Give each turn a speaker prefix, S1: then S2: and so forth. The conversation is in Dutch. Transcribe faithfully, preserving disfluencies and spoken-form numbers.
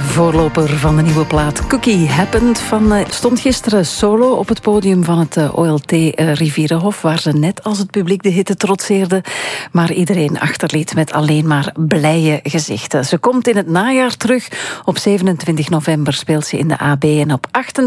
S1: Voorloper van de nieuwe plaat Cookie Happened van, uh, stond gisteren solo op het podium van het uh, O L T uh, Rivierenhof, waar ze net als het publiek de hitte trotseerde, maar iedereen achterliet met alleen maar blije gezichten. Ze komt in het najaar terug. Op zevenentwintig november speelt ze in de A B en op achtentwintig